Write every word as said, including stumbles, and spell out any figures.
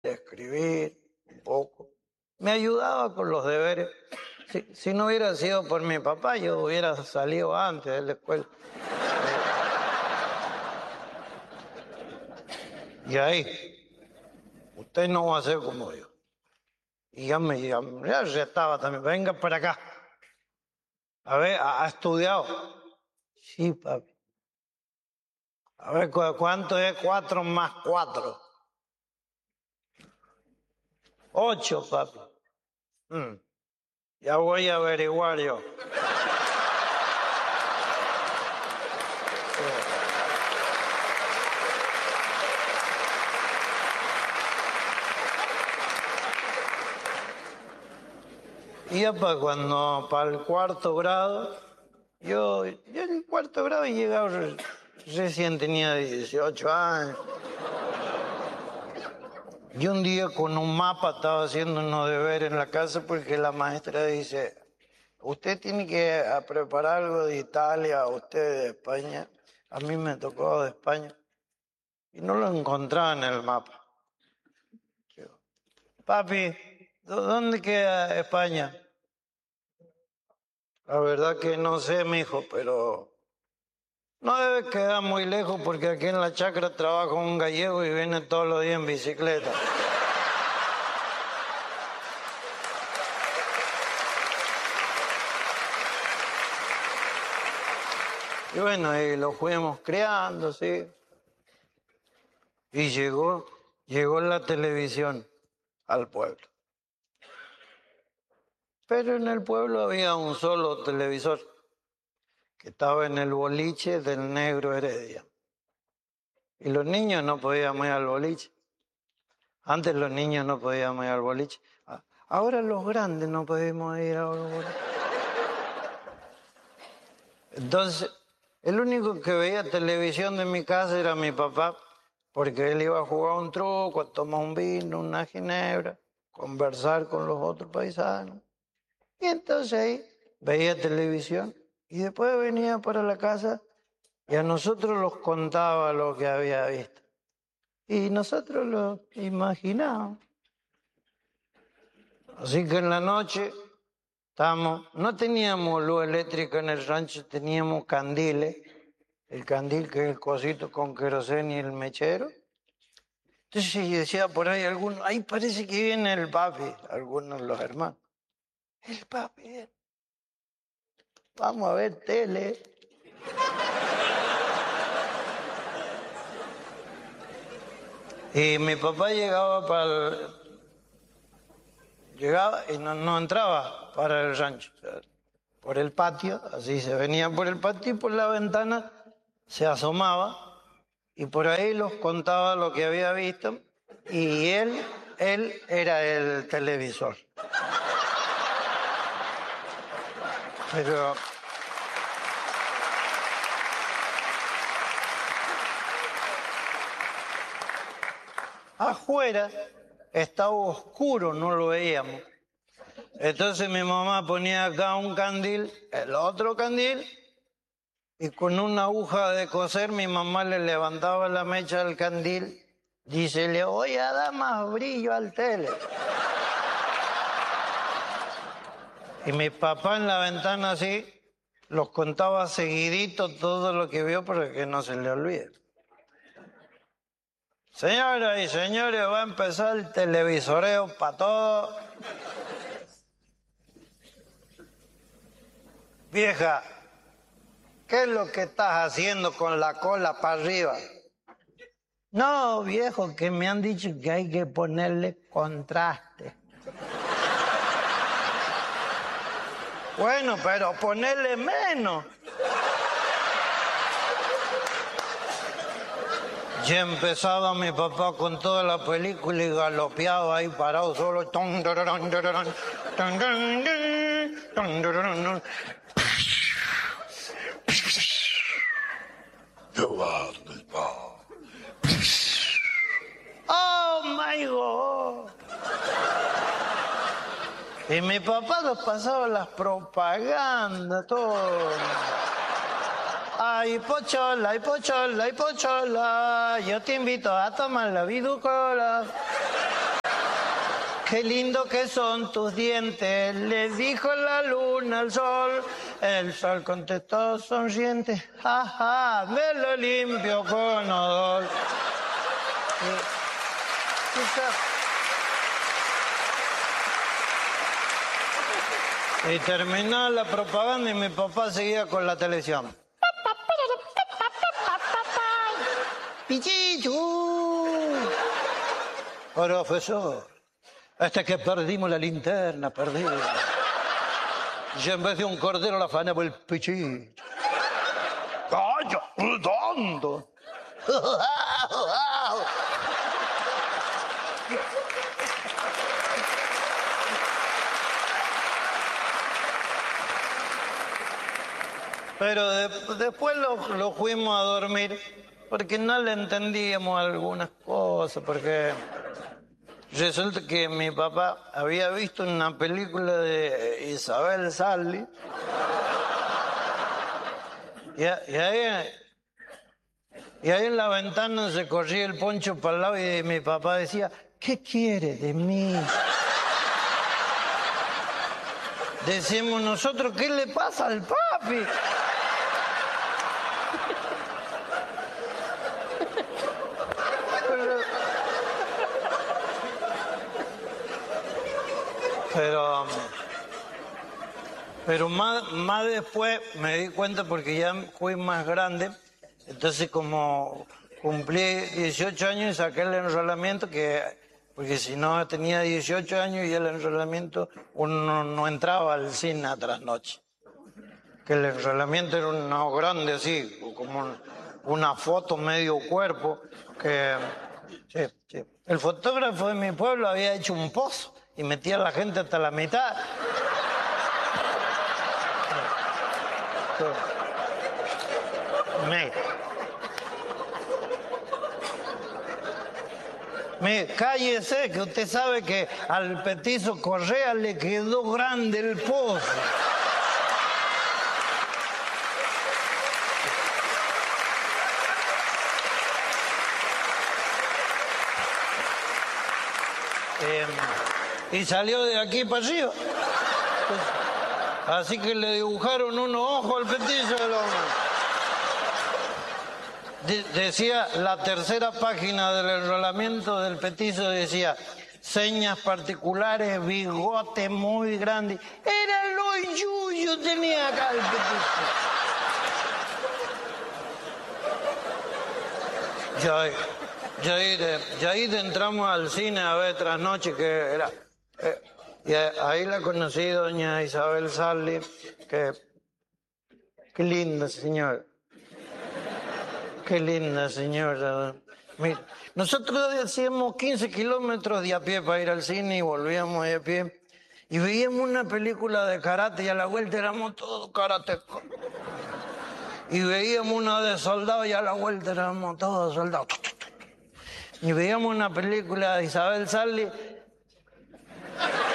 escribir un poco. Me ayudaba con los deberes. Si, si no hubiera sido por mi papá, yo hubiera salido antes de la escuela. Y ahí, usted no va a ser como yo. Y ya me ya, ya estaba también. Venga para acá. A ver, ¿ha, ha estudiado? Sí, papi. A ver, ¿cu ¿cuánto es cuatro más cuatro? Ocho, papi. Mm. Ya voy a averiguar yo. Y ya para cuando, para el cuarto grado, yo, yo en el cuarto grado he llegado, recién tenía dieciocho años. Y un día con un mapa estaba haciendo unos deberes en la casa porque la maestra dice, usted tiene que preparar algo de Italia, usted de España. A mí me tocó de España. Y no lo encontraba en el mapa. Yo, papi, ¿dónde queda España? La verdad que no sé, mijo, pero no debe quedar muy lejos porque aquí en la chacra trabaja un gallego y viene todos los días en bicicleta. Y bueno, y lo fuimos creando, sí. Y llegó, llegó la televisión al pueblo. Pero en el pueblo había un solo televisor, que estaba en el boliche del Negro Heredia. Y los niños no podíamos ir al boliche. Antes los niños no podíamos ir al boliche. Ahora los grandes no podemos ir al boliche. Entonces, el único que veía televisión de mi casa era mi papá, porque él iba a jugar un truco, a tomar un vino, una ginebra, conversar con los otros paisanos. Y entonces ahí veía televisión y después venía para la casa y a nosotros los contaba lo que había visto. Y nosotros lo imaginábamos. Así que en la noche estábamos, no teníamos luz eléctrica en el rancho, teníamos candiles. El candil que es el cosito con queroseno y el mechero. Entonces yo decía por ahí alguno, ahí parece que viene el papi, algunos de los hermanos. El papi, vamos a ver tele. Y mi papá llegaba para el, llegaba y no, no entraba para el rancho, o sea, por el patio, así se venía por el patio y por la ventana se asomaba y por ahí los contaba lo que había visto y él, él era el televisor. Pero afuera estaba oscuro, no lo veíamos. Entonces mi mamá ponía acá un candil, el otro candil, y con una aguja de coser mi mamá le levantaba la mecha del candil y se le voy a dar más brillo al tele. Y mi papá en la ventana así los contaba seguidito todo lo que vio para que no se le olvide. Señoras y señores, va a empezar el televisoreo para todos. Vieja, ¿qué es lo que estás haciendo con la cola para arriba? No, viejo, que me han dicho que hay que ponerle contraste. Bueno, pero ponerle menos. Ya empezaba mi papá con toda la película y galopeaba ahí parado solo. Oh my God. Y mi papá nos pasaba las propagandas, todo. Ay, pochola, ay, pochola, ay, pochola, yo te invito a tomar la viducola. qué lindo que son tus dientes, le dijo la luna al sol. El sol contestó sonriente, jaja, me lo limpio con odor. Y, y, y terminó la propaganda y mi papá seguía con la televisión. ¡Pichichu! Profesor, hasta que perdimos la linterna, perdimos. Y en vez de un cordero la afanaba el pichicho. ¡Calla, redondo! Pero de, después lo, lo fuimos a dormir porque no le entendíamos algunas cosas, porque resulta que mi papá había visto una película de Isabel Sarli y, y, ahí, y ahí en la ventana se corría el poncho para el lado y mi papá decía, ¿qué quiere de mí? Decimos nosotros, ¿qué le pasa al papi? Pero, pero más, más después me di cuenta porque ya fui más grande, entonces como cumplí dieciocho años y saqué el enrolamiento, que, porque si no tenía dieciocho años y el enrolamiento uno no entraba al cine a trasnoche. Que el enrolamiento era uno grande así, como una foto medio cuerpo, que sí, sí. El fotógrafo de mi pueblo había hecho un pozo y metía a la gente hasta la mitad. Me, me, cállese, que usted sabe que al petizo Correa le quedó grande el pozo. Eh, y salió de aquí para arriba. Así que le dibujaron unos ojos al petizo del hombre. De, decía, la tercera página del enrolamiento del petizo decía, señas particulares, bigote muy grande. Era lo yuyo, tenía acá el petizo. Ya, ya, ahí de, ya ahí de entramos al cine a ver Trasnoche, que era... Eh, y ahí la conocí, doña Isabel Sarli, que... Qué linda señora. Qué linda señora. Mira, nosotros hacíamos quince kilómetros de a pie para ir al cine y volvíamos de a pie. Y veíamos una película de karate y a la vuelta éramos todos karatecos. Y veíamos una de soldados y a la vuelta éramos todos soldados. Y veíamos una película de Isabel Sarli